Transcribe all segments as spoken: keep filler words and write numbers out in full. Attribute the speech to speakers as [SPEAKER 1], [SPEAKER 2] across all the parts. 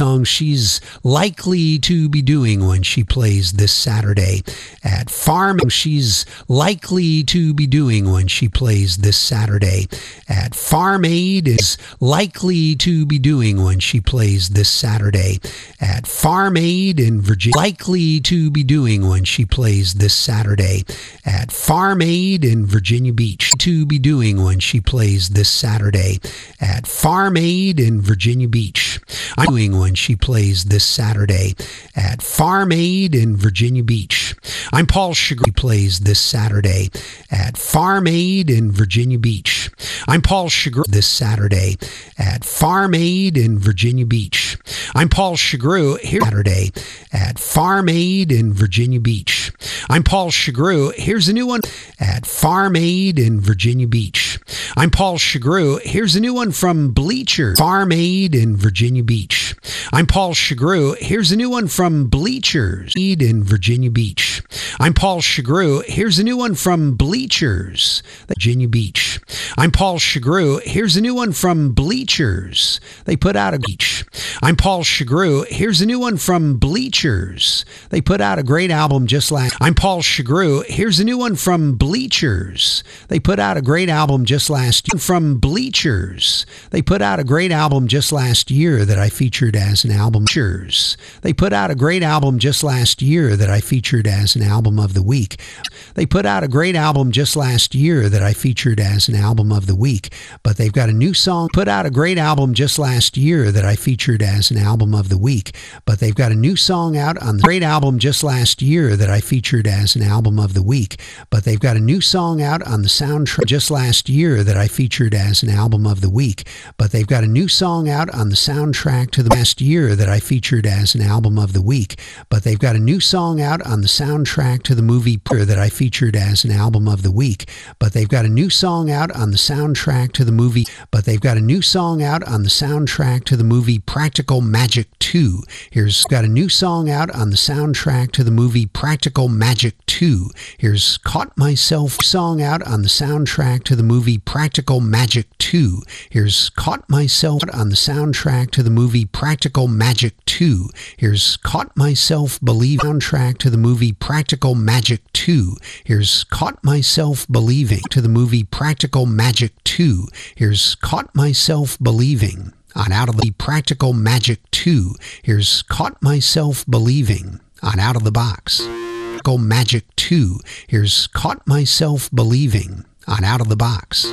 [SPEAKER 1] song she's likely to be doing when she plays this Saturday at Farm. She's likely to be doing when she plays this Saturday at Farm Aid is likely to be doing when she plays this Saturday at Farm Aid in Virginia. Likely to be doing when she plays this Saturday at Farm Aid in Virginia Beach. To be doing when she plays this Saturday at Farm Aid in Virginia Beach. I'm doing when she plays this Saturday at Farm Aid in Virginia Beach. I'm Paul Sugar. Plays this Saturday at Farm Aid in Virginia Beach. I'm Paul Sugar. This Saturday at Farm Aid in Virginia Beach. I'm Paul Sugar. Here Saturday at Farm Aid in Virginia Beach. I'm Paul Sugar. Here's a new one at Farm Aid in Virginia Beach. I'm Paul Sugar. Here's a new one from Bleacher. Farm Aid in Virginia Beach. I'm Paul Sugar. Here's a new one from Bleachers. Aid in Virginia Beach. I'm Paul Sugar. Here's a new one from Bleachers. Virginia Beach. I'm Paul Sugar. Here's a new one from Bleachers. They put out a beach. I'm Paul Sugar. Here's a new one from Bleachers. They put out a great album just last. I'm Paul Sugar. Here's a new one from Bleachers. They put out a great album just last year. From Bleachers. They put out a great album just last year that I featured as an album. Bleachers. They put out a great album just last year that I featured as an album of the week. They put out a great album just last year that I featured as an album of the week, but they've got a new song. Put out a great album just last year that I featured as an album of the week, but they've got a new song out on the great album just last year that I featured as an album of the week, but they've got a new song out on the soundtrack just last year that I featured as an album of the week, but they've got a new song out on the soundtrack to the last year that I featured as an album of the week, but they've got a new song out on the soundtrack to the movie that I featured as an album of the week, but they've got a new song out on the soundtrack to the movie, but they've got a new song out on the soundtrack to the movie Practical Magic two. Here's got a new song out on the soundtrack to the movie Practical Magic two. Here's Caught Myself song out on the soundtrack to the movie Practical Magic two. Here's Caught Myself on the soundtrack to the movie Practical Magic two. Here's Caught Myself Believe soundtrack to the movie Practical Magic two. Here's Caught Myself Believing to the movie Practical Magic two. Here's Caught Myself Believing on Out of the Practical Magic two. Here's Caught Myself Believing on Out of the Box. Practical Magic two. Here's Caught Myself Believing on Out of the Box.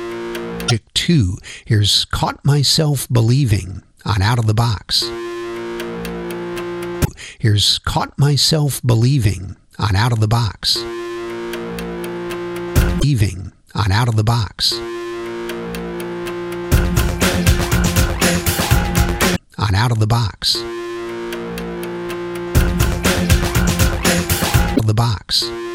[SPEAKER 1] Magic two. Here's Caught Myself Believing on Out of the Box. Here's Caught Myself Believing on Out of the Box. Believing on Out of the Box. On Out of the Box. Out of the Box.